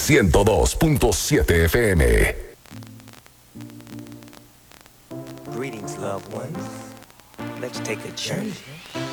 102.7 FM. Greetings, loved ones. Let's take a journey